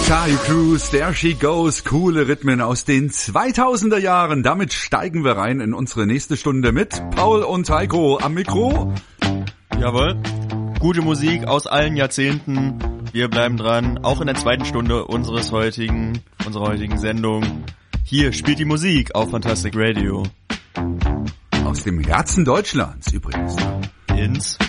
Versailles Cruise, There She Goes, coole Rhythmen aus den 2000er Jahren. Damit steigen wir rein in unsere nächste Stunde mit Paul und Heiko am Mikro. Jawohl, gute Musik aus allen Jahrzehnten. Wir bleiben dran, auch in der zweiten Stunde unserer heutigen Sendung. Hier spielt die Musik auf Fantastic Radio. Aus dem Herzen Deutschlands übrigens. Ins